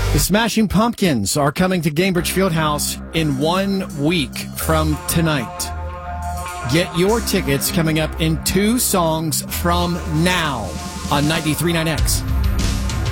The Smashing Pumpkins are coming to Gainbridge Fieldhouse in 1 week from tonight. Get your tickets coming up in 2 songs from now on 93.9X.